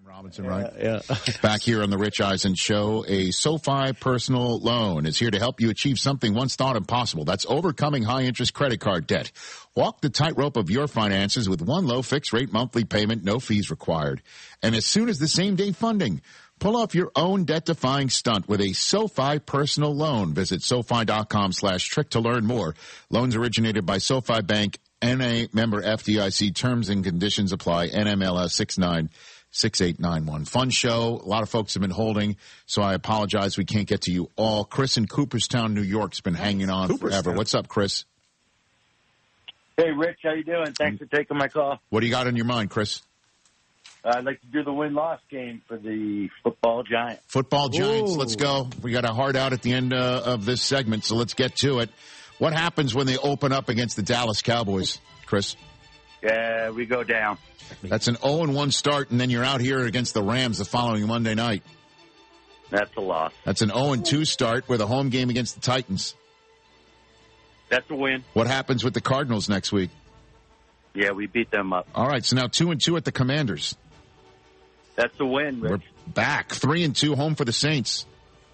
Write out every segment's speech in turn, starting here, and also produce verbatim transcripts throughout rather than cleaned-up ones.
Robinson, right? Yeah. yeah. Back here on the Rich Eisen Show, a SoFi personal loan is here to help you achieve something once thought impossible. That's overcoming high-interest credit card debt. Walk the tightrope of your finances with one low fixed-rate monthly payment, no fees required. And as soon as the same-day funding, pull off your own debt-defying stunt with a SoFi personal loan. Visit SoFi.com slash trick to learn more. Loans originated by SoFi Bank, N A member F D I C. Terms and conditions apply. N M L S six nine six eight nine one. Fun show. A lot of folks have been holding, so I apologize we can't get to you all. Chris in Cooperstown, New York, has been hanging on forever. What's up, Chris? Hey, Rich, how you doing? Thanks for taking my call. What do you got on your mind, Chris? Uh, I'd like to do the win-loss game for the football Giants. Football Giants, Ooh. let's go. We got a hard out at the end uh, of this segment, so let's get to it. What happens when they open up against the Dallas Cowboys, Chris? Yeah, we go down. That's an oh and one start, and then you're out here against the Rams the following Monday night. That's a loss. That's an oh and two start with a home game against the Titans. That's a win. What happens with the Cardinals next week? Yeah, we beat them up. All right, so now two and two at the Commanders. That's a win, Rich. We're back. Three and two home for the Saints.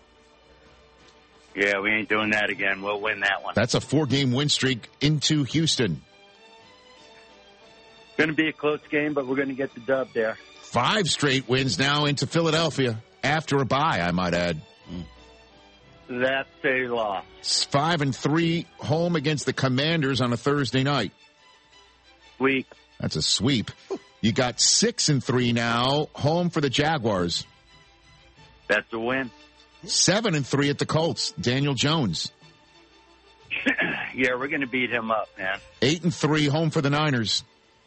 Yeah, we ain't doing that again. We'll win that one. That's a four-game win streak into Houston. Going to be a close game, but we're going to get the dub there. Five straight wins now into Philadelphia after a bye, I might add. That's a loss. It's five and three home against the Commanders on a Thursday night. Sweep. That's a sweep. You got six and three now home for the Jaguars. That's a win. Seven and three at the Colts. Daniel Jones. Yeah, we're going to beat him up, man. Eight and three home for the Niners.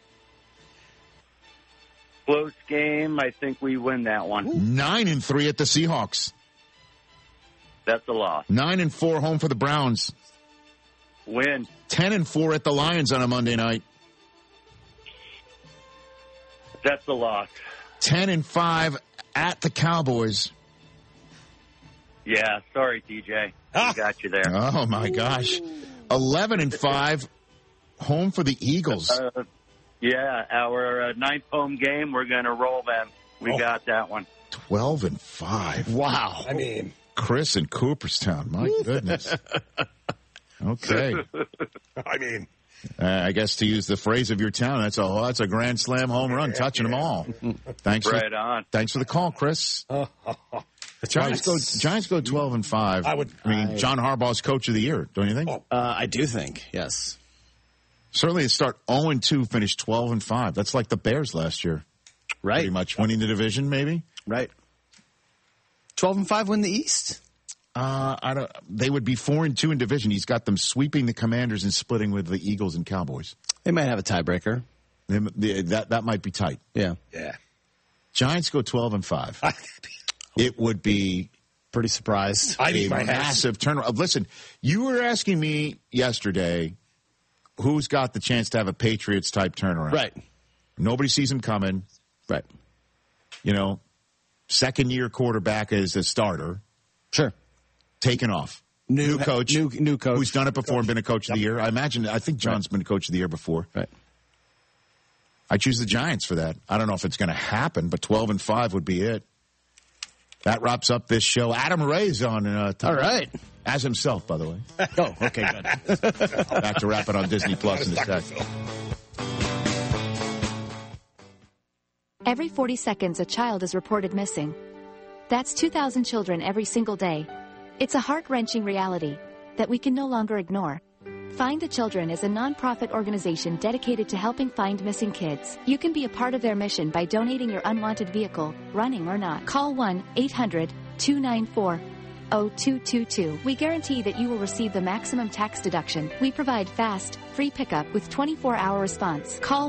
Close game. I think we win that one. Nine and three at the Seahawks. That's a loss. Nine and four home for the Browns. Win. Ten and four at the Lions on a Monday night. That's a loss. Ten and five at the Cowboys. Yeah, sorry, T J. I got you there. Oh my gosh. Eleven and five home for the Eagles. Uh, yeah, our uh, ninth home game, we're going to roll them. We Oh. got that one. Twelve and five. Wow. I mean, Chris in Cooperstown. My goodness. Okay. I mean, Uh, I guess to use the phrase of your town, that's a that's a grand slam home run, touching them all. Thanks, Right for, on. thanks for the call, Chris. the Giants go Giants go twelve and five. I would- I mean, I- John Harbaugh's coach of the year, don't you think? Oh. Uh, I do think, yes. Certainly, to start oh and two, finish twelve and five. That's like the Bears last year, Right. pretty much winning the division, maybe. Right. twelve and five win the East. Uh, I don't. They would be four and two in division. He's got them sweeping the Commanders and splitting with the Eagles and Cowboys. They might have a tiebreaker. They- they- That that might be tight. Yeah. yeah. Giants go twelve and five. It would be Pretty surprised. I a need my hat. massive turnaround. Listen, you were asking me yesterday who's got the chance to have a Patriots type turnaround. Right. Nobody sees him coming. Right. You know, second year quarterback as a starter, Sure. taken off. New, coach, New, new coach. who's done it before and been a coach of the year. I imagine. I think John's been a coach of the year before. Right. I choose the Giants for that. I don't know if it's going to happen, but twelve and five would be it. That wraps up this show. Adam Ray's on. Uh, All right. As himself, by the way. Oh, okay, good. Back to wrap it on Disney Plus in a sec. Every forty seconds, a child is reported missing. That's two thousand children every single day. It's a heart-wrenching reality that we can no longer ignore. Find the Children is a non-profit organization dedicated to helping find missing kids. You can be a part of their mission by donating your unwanted vehicle, running or not. Call one eight hundred two nine four oh two two two. We guarantee that you will receive the maximum tax deduction. We provide fast, free pickup with twenty-four hour response. Call